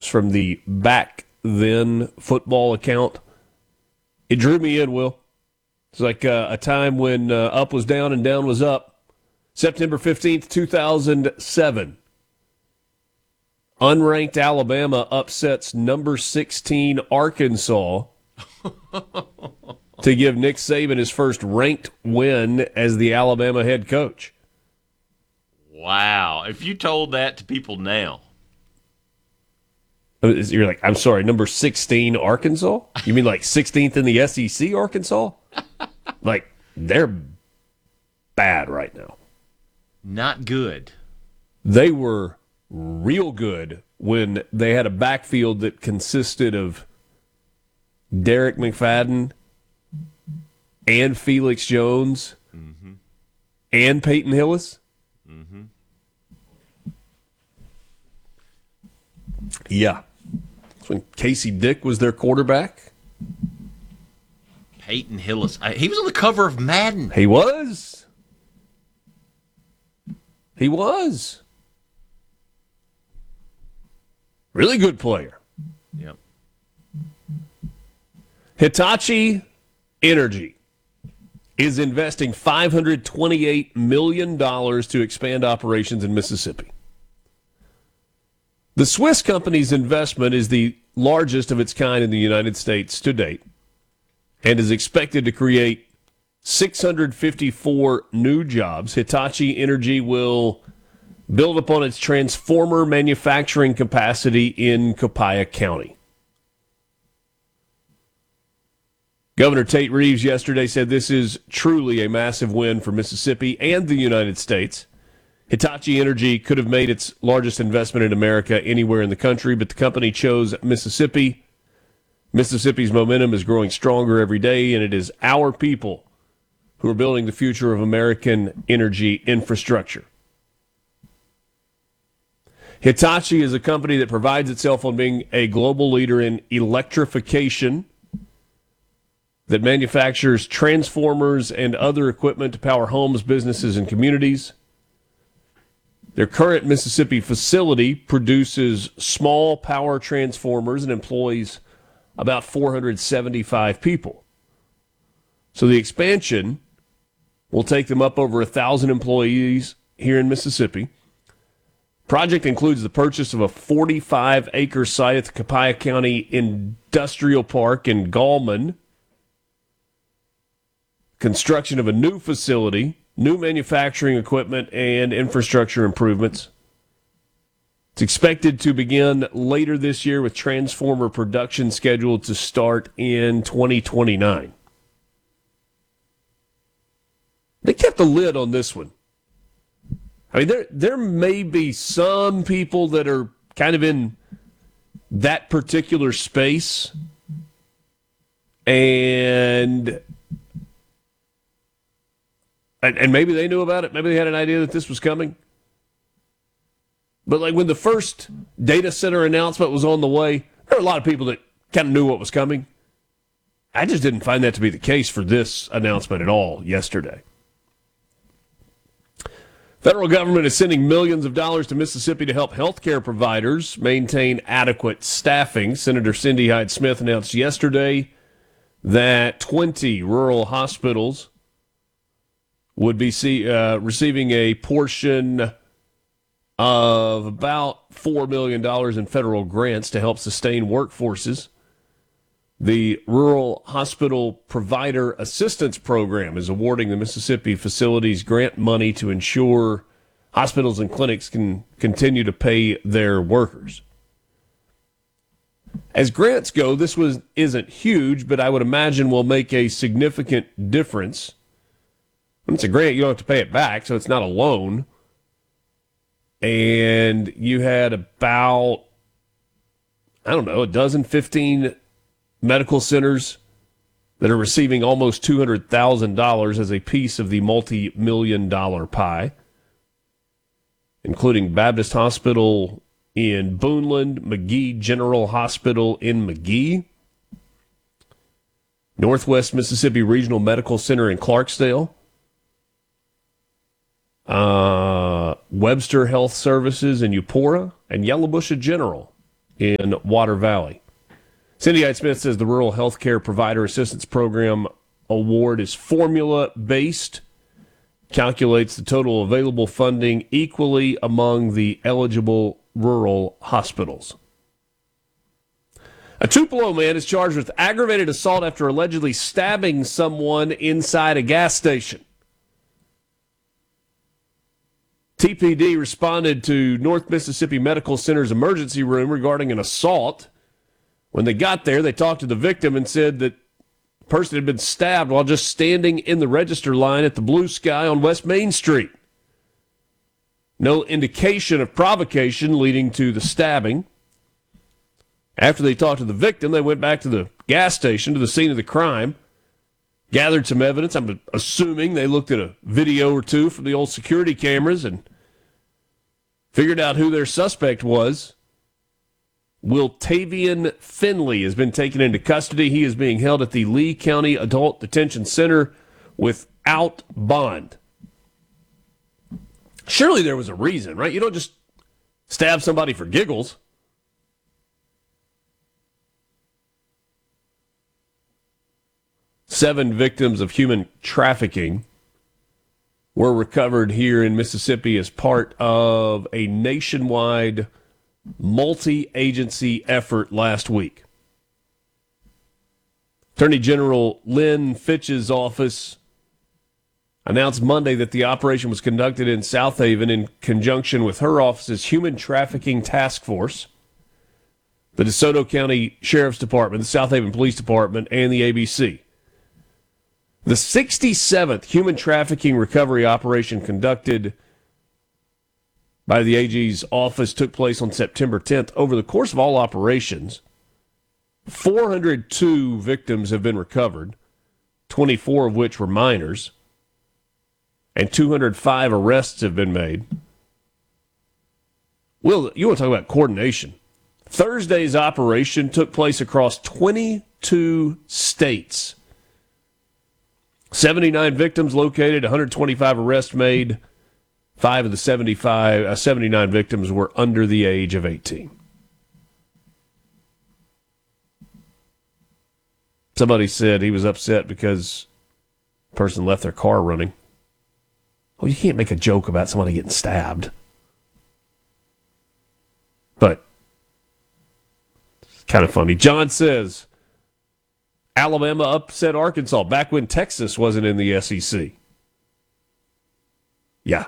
It's from the Back Then football account. It drew me in, Will. It's like a time when up was down and down was up. September 15th, 2007. Unranked Alabama upsets number 16 Arkansas to give Nick Saban his first ranked win as the Alabama head coach. Wow. If you told that to people now. You're like, I'm sorry, number 16 Arkansas? You mean like 16th in the SEC Arkansas? Like, they're bad right now. Not good. They were real good when they had a backfield that consisted of Derek McFadden and Felix Jones and Peyton Hillis. Yeah. That's when Casey Dick was their quarterback. Peyton Hillis. He was on the cover of Madden. He was. He was. Really good player. Yep. Hitachi Energy is investing $528 million to expand operations in Mississippi. The Swiss company's investment is the largest of its kind in the United States to date and is expected to create 654 new jobs. Hitachi Energy will build upon its transformer manufacturing capacity in Copiah County. Governor Tate Reeves yesterday said this is truly a massive win for Mississippi and the United States. Hitachi Energy could have made its largest investment in America anywhere in the country, but the company chose Mississippi. Mississippi's momentum is growing stronger every day, and it is our people who are building the future of American energy infrastructure. Hitachi is a company that prides itself on being a global leader in electrification, that manufactures transformers and other equipment to power homes, businesses, and communities. Their current Mississippi facility produces small power transformers and employs about 475 people. So the expansion will take them up over 1,000 employees here in Mississippi. Project includes the purchase of a 45-acre site at the Copiah County Industrial Park in Gallman, construction of a new facility, new manufacturing equipment, and infrastructure improvements. It's expected to begin later this year with transformer production scheduled to start in 2029. They kept the lid on this one. I mean, there may be some people that are kind of in that particular space, and maybe they knew about it. Maybe they had an idea that this was coming. But like when the first data center announcement was on the way, there were a lot of people that kind of knew what was coming. I just didn't find that to be the case for this announcement at all yesterday. Federal government is sending millions of dollars to Mississippi to help healthcare providers maintain adequate staffing. Senator Cindy Hyde-Smith announced yesterday that 20 rural hospitals would be receiving a portion of about $4 million in federal grants to help sustain workforces. The Rural Hospital Provider Assistance Program is awarding the Mississippi facilities grant money to ensure hospitals and clinics can continue to pay their workers. As grants go, this isn't huge, but I would imagine will make a significant difference. When it's a grant, you don't have to pay it back, so it's not a loan. And you had about, 15 medical centers that are receiving almost $200,000 as a piece of the multi-million-dollar pie, including Baptist Hospital in Boonland, McGee General Hospital in McGee, Northwest Mississippi Regional Medical Center in Clarksdale, Webster Health Services in Eupora, and Yellowbush General in Water Valley. Cindy Hyde Smith says the Rural Healthcare Provider Assistance Program award is formula-based, calculates the total available funding equally among the eligible rural hospitals. A Tupelo man is charged with aggravated assault after allegedly stabbing someone inside a gas station. TPD responded to North Mississippi Medical Center's emergency room regarding an assault. When they got there, they talked to the victim and said that the person had been stabbed while just standing in the register line at the Blue Sky on West Main Street. No indication of provocation leading to the stabbing. After they talked to the victim, they went back to the gas station, to the scene of the crime, gathered some evidence. I'm assuming they looked at a video or two from the old security cameras and figured out who their suspect was. Wiltavian Finley has been taken into custody. He is being held at the Lee County Adult Detention Center without bond. Surely there was a reason, right? You don't just stab somebody for giggles. Seven victims of human trafficking were recovered here in Mississippi as part of a nationwide multi-agency effort last week. Attorney General Lynn Fitch's office announced Monday that the operation was conducted in South Haven in conjunction with her office's Human Trafficking Task Force, the DeSoto County Sheriff's Department, the South Haven Police Department, and the ABC. The 67th human trafficking recovery operation conducted by the AG's office took place on September 10th. Over the course of all operations, 402 victims have been recovered, 24 of which were minors, and 205 arrests have been made. Will, you want to talk about coordination? Thursday's operation took place across 22 states. 79 victims located, 125 arrests made. 5 of the 79 victims were under the age of 18. Somebody said he was upset because a person left their car running. Well, you can't make a joke about somebody getting stabbed. But it's kind of funny. John says, Alabama upset Arkansas back when Texas wasn't in the SEC. Yeah.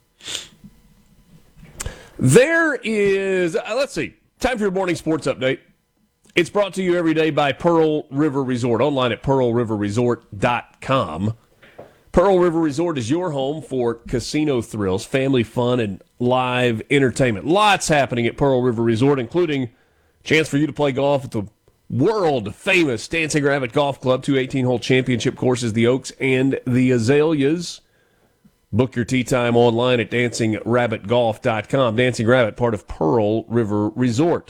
There is, let's see, time for your morning sports update. It's brought to you every day by Pearl River Resort, online at pearlriverresort.com. Pearl River Resort is your home for casino thrills, family fun, and live entertainment. Lots happening at Pearl River Resort, including a chance for you to play golf at the world-famous Dancing Rabbit Golf Club, 2 18-hole championship courses, the Oaks and the Azaleas. Book your tee time online at dancingrabbitgolf.com. Dancing Rabbit, part of Pearl River Resort.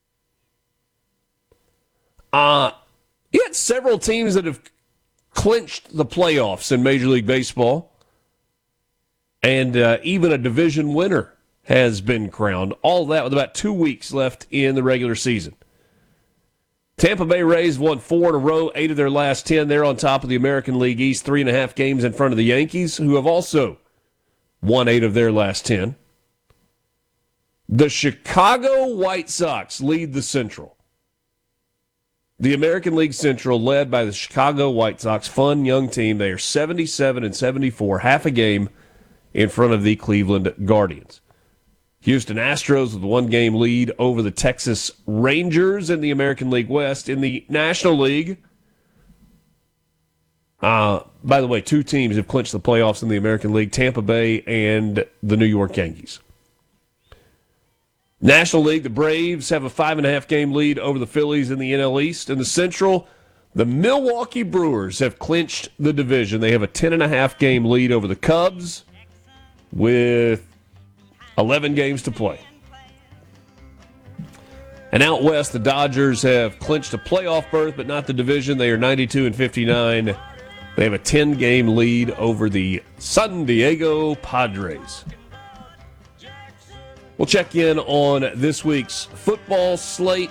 You had several teams that have clinched the playoffs in Major League Baseball, and even a division winner has been crowned. All that with about 2 weeks left in the regular season. Tampa Bay Rays won 4 in a row, 8 of their last 10. They're on top of the American League East, 3.5 games in front of the Yankees, who have also won 8 of their last 10. The Chicago White Sox lead the Central. The American League Central, led by the Chicago White Sox, fun young team. They are 77 and 74, half a game in front of the Cleveland Guardians. Houston Astros with a 1-game lead over the Texas Rangers in the American League West. In the National League, by the way, 2 teams have clinched the playoffs in the American League, Tampa Bay and the New York Yankees. National League, the Braves have a 5.5-game lead over the Phillies in the NL East. In the Central, the Milwaukee Brewers have clinched the division. They have a 10.5-game lead over the Cubs with 11 games to play. And out west, the Dodgers have clinched a playoff berth, but not the division. They are 92 and 59. They have a 10-game lead over the San Diego Padres. We'll check in on this week's football slate